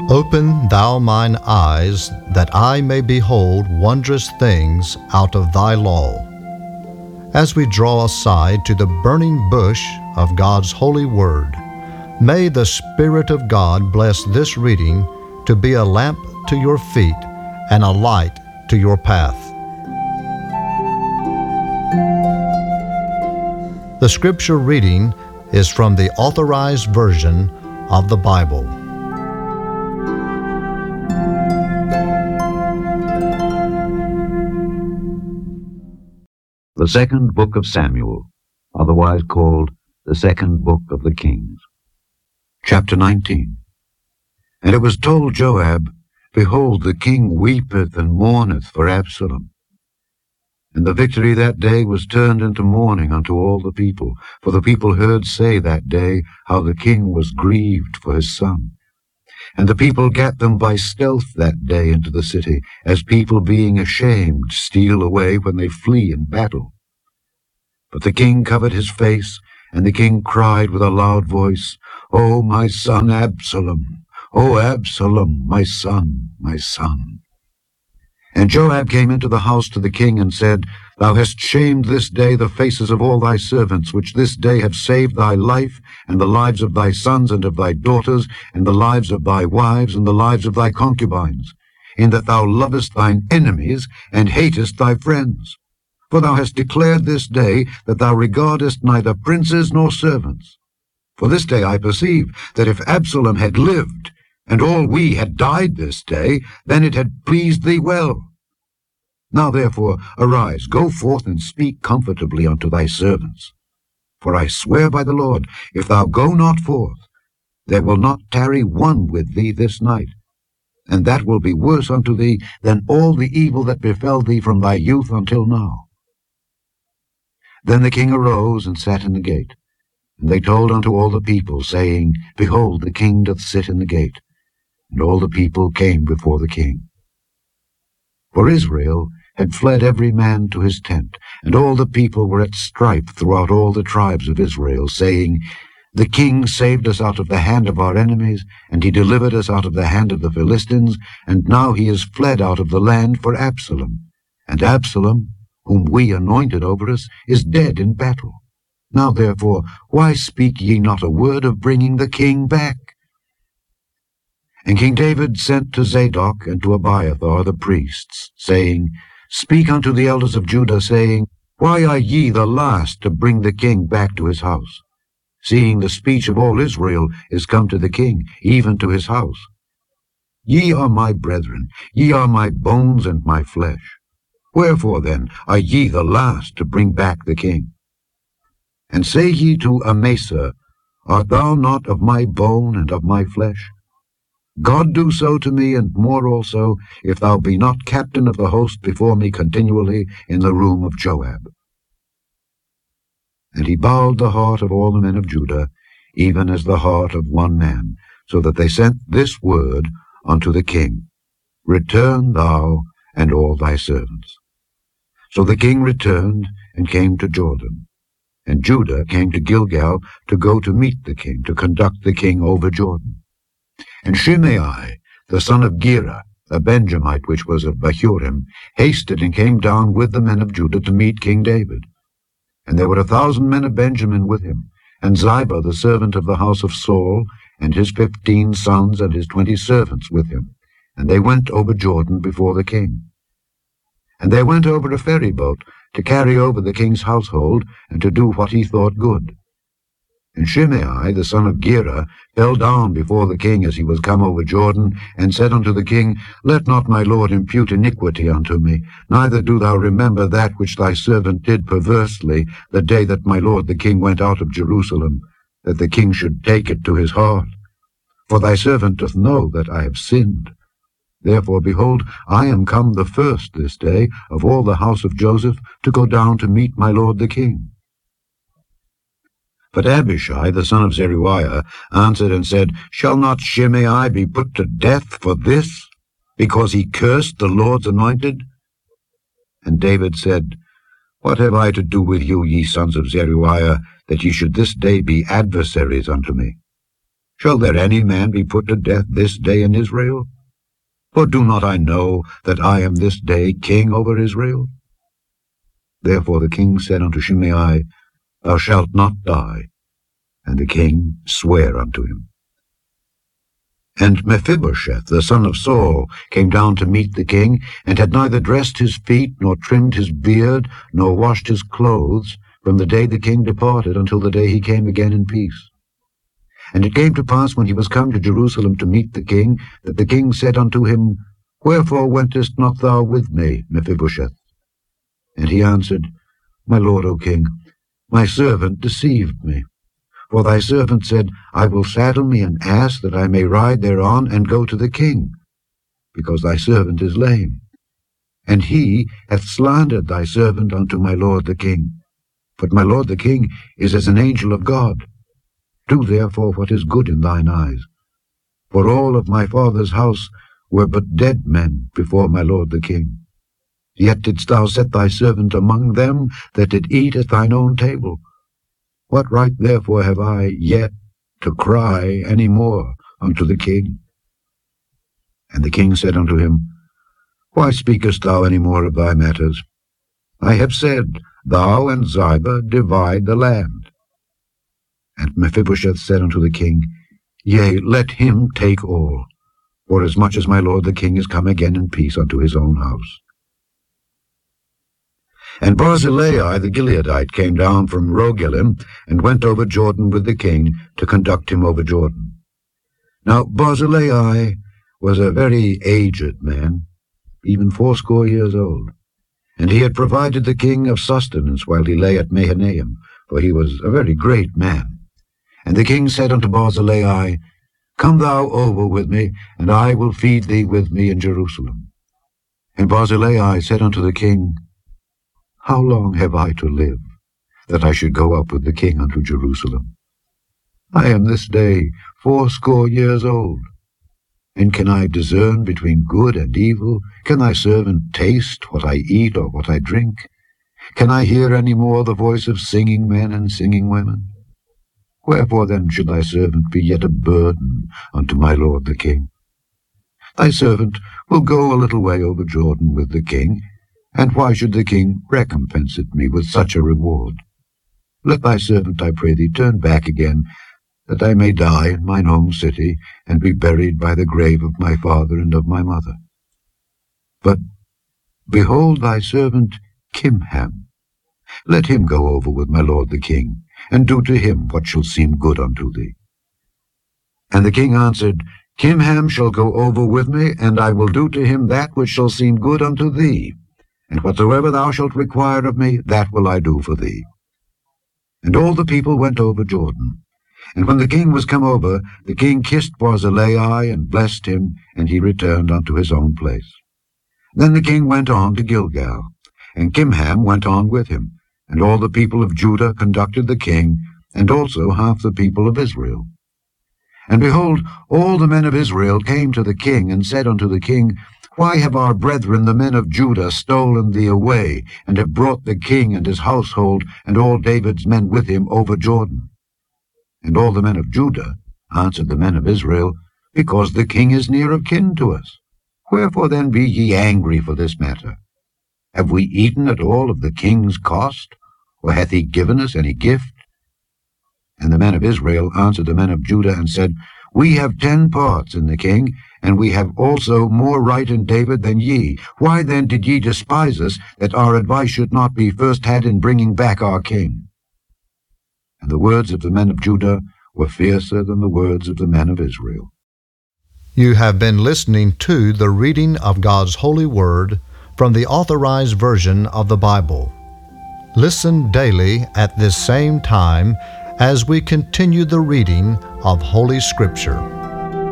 Open thou mine eyes, that I may behold wondrous things out of thy law. As we draw aside to the burning bush of God's holy word, may the Spirit of God bless this reading to be a lamp to your feet and a light to your path. The scripture reading is from the Authorized Version of the Bible. The second book of Samuel, otherwise called the second book of the Kings. Chapter 19. And it was told Joab, Behold, the king weepeth and mourneth for Absalom. And the victory that day was turned into mourning unto all the people, for the people heard say that day how the king was grieved for his son. And the people gat them by stealth that day into the city, as people being ashamed steal away when they flee in battle. But the king covered his face, and the king cried with a loud voice, O my son Absalom! O Absalom, my son, my son! And Joab came into the house to the king, and said, Thou hast shamed this day the faces of all thy servants, which this day have saved thy life, and the lives of thy sons and of thy daughters, and the lives of thy wives, and the lives of thy concubines, in that thou lovest thine enemies, and hatest thy friends. For thou hast declared this day that thou regardest neither princes nor servants. For this day I perceive that if Absalom had lived, and all we had died this day, then it had pleased thee well. Now therefore arise, go forth, and speak comfortably unto thy servants. For I swear by the Lord, if thou go not forth, there will not tarry one with thee this night, and that will be worse unto thee than all the evil that befell thee from thy youth until now. Then the king arose and sat in the gate. And they told unto all the people, saying, Behold, the king doth sit in the gate. And all the people came before the king. For Israel had fled every man to his tent, and all the people were at strife throughout all the tribes of Israel, saying, The king saved us out of the hand of our enemies, and he delivered us out of the hand of the Philistines, and now he is fled out of the land for Absalom. And Absalom, whom we anointed over us, is dead in battle. Now therefore, why speak ye not a word of bringing the king back? And King David sent to Zadok and to Abiathar the priests, saying, Speak unto the elders of Judah, saying, Why are ye the last to bring the king back to his house, seeing the speech of all Israel is come to the king, even to his house? Ye are my brethren, ye are my bones and my flesh. Wherefore then are ye the last to bring back the king? And say ye to Amasa, Art thou not of my bone and of my flesh? God do so to me, and more also, if thou be not captain of the host before me continually in the room of Joab. And he bowed the heart of all the men of Judah, even as the heart of one man, so that they sent this word unto the king, Return thou and all thy servants. So the king returned and came to Jordan. And Judah came to Gilgal to go to meet the king, to conduct the king over Jordan. And Shimei, the son of Gera, a Benjamite which was of Bahurim, hasted and came down with the men of Judah to meet King David. And there were 1,000 men of Benjamin with him, and Ziba the servant of the house of Saul, and his 15 sons and his 20 servants with him. And they went over Jordan before the king. And there went over a ferry boat to carry over the king's household, and to do what he thought good. And Shimei, the son of Gera, fell down before the king as he was come over Jordan, and said unto the king, Let not my lord impute iniquity unto me, neither do thou remember that which thy servant did perversely the day that my lord the king went out of Jerusalem, that the king should take it to his heart. For thy servant doth know that I have sinned. Therefore, behold, I am come the first this day of all the house of Joseph to go down to meet my lord the king. But Abishai, the son of Zeruiah, answered and said, Shall not Shimei be put to death for this, because he cursed the Lord's anointed? And David said, What have I to do with you, ye sons of Zeruiah, that ye should this day be adversaries unto me? Shall there any man be put to death this day in Israel? For do not I know that I am this day king over Israel? Therefore the king said unto Shimei, Thou shalt not die. And the king sware unto him. And Mephibosheth, the son of Saul, came down to meet the king, and had neither dressed his feet, nor trimmed his beard, nor washed his clothes, from the day the king departed until the day he came again in peace. And it came to pass, when he was come to Jerusalem to meet the king, that the king said unto him, Wherefore wentest not thou with me, Mephibosheth? And he answered, My lord, O king, my servant deceived me. For thy servant said, I will saddle me an ass, that I may ride thereon, and go to the king, because thy servant is lame. And he hath slandered thy servant unto my lord the king. But my lord the king is as an angel of God. Do therefore what is good in thine eyes. For all of my father's house were but dead men before my lord the king. Yet didst thou set thy servant among them that did eat at thine own table. What right therefore have I yet to cry any more unto the king? And the king said unto him, Why speakest thou any more of thy matters? I have said, Thou and Ziba divide the land. And Mephibosheth said unto the king, Yea, let him take all, forasmuch as my lord the king is come again in peace unto his own house. And Barzillai the Gileadite came down from Rogelim, and went over Jordan with the king, to conduct him over Jordan. Now Barzillai was a very aged man, even 80 years old, and he had provided the king of sustenance while he lay at Mahanaim, for he was a very great man. And the king said unto Barzillai, Come thou over with me, and I will feed thee with me in Jerusalem. And Barzillai said unto the king, How long have I to live, that I should go up with the king unto Jerusalem? I am this day 80 years old. And can I discern between good and evil? Can thy servant taste what I eat or what I drink? Can I hear any more the voice of singing men and singing women? Wherefore then should thy servant be yet a burden unto my lord the king? Thy servant will go a little way over Jordan with the king, and why should the king recompense me with such a reward? Let thy servant, I pray thee, turn back again, that I may die in mine own city, and be buried by the grave of my father and of my mother. But behold thy servant Kimham. Let him go over with my lord the king, and do to him what shall seem good unto thee. And the king answered, Kimham shall go over with me, and I will do to him that which shall seem good unto thee. And whatsoever thou shalt require of me, that will I do for thee. And all the people went over Jordan. And when the king was come over, the king kissed Barzillai, and blessed him, and he returned unto his own place. Then the king went on to Gilgal, and Kimham went on with him, and all the people of Judah conducted the king, and also half the people of Israel. And behold, all the men of Israel came to the king, and said unto the king, Why have our brethren the men of Judah stolen thee away, and have brought the king and his household, and all David's men with him over Jordan? And all the men of Judah answered the men of Israel, Because the king is near of kin to us. Wherefore then be ye angry for this matter? Have we eaten at all of the king's cost, or hath he given us any gift? And the men of Israel answered the men of Judah, and said, We have 10 parts in the king, and we have also more right in David than ye. Why then did ye despise us, that our advice should not be first had in bringing back our king? And the words of the men of Judah were fiercer than the words of the men of Israel. You have been listening to the reading of God's holy word from the Authorized Version of the Bible. Listen daily at this same time as we continue the reading of Holy Scripture.